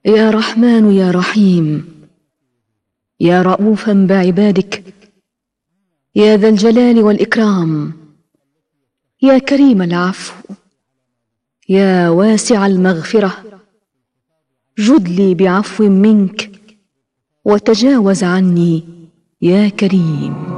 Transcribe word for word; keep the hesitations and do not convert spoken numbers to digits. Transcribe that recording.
يا رحمن يا رحيم، يا رؤوفا بعبادك، يا ذا الجلال والإكرام، يا كريم العفو، يا واسع المغفرة، جد لي بعفو منك وتجاوز عني يا كريم.